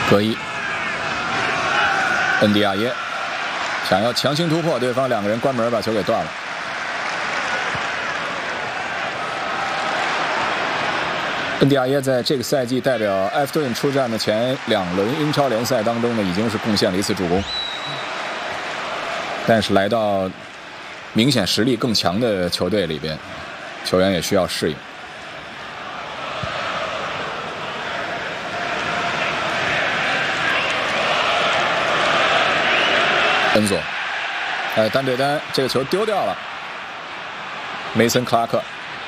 格伊，恩迪亚耶想要强行突破，对方2个人关门把球给断了。恩迪亚耶在这个赛季代表埃弗顿出战的前2轮英超联赛当中呢，已经是贡献了1次助攻，但是来到明显实力更强的球队里边，球员也需要适应。恩佐，单对单，这个球丢掉了。梅森·克拉克，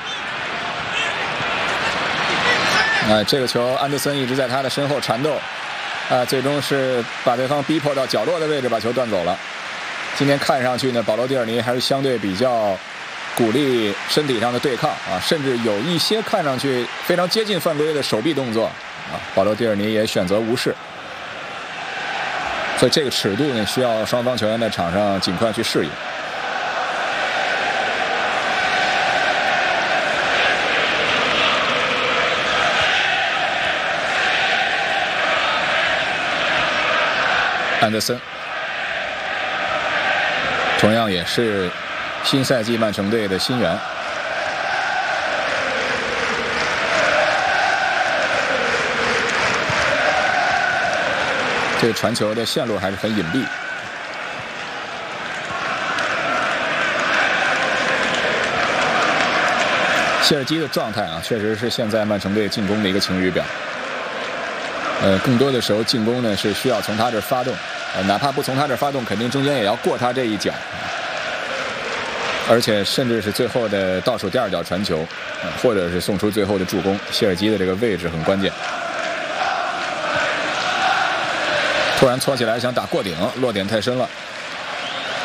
这个球安德森一直在他的身后缠斗，最终是把对方逼迫到角落的位置，把球断走了。今天看上去呢，保罗·蒂尔尼还是相对比较鼓励身体上的对抗甚至有一些看上去非常接近犯规的手臂动作保罗·蒂尔尼也选择无视。所以这个尺度呢，需要双方球员在场上尽快去适应。安德森同样也是新赛季曼城队的新援。这个传球的线路还是很隐蔽。谢尔基的状态确实是现在曼城队进攻的一个晴雨表。更多的时候进攻呢是需要从他这儿发动，哪怕不从他这儿发动，肯定中间也要过他这一脚，而且甚至是最后的倒数第2脚传球，或者是送出最后的助攻，谢尔基的这个位置很关键。突然搓起来想打过顶，落点太深了。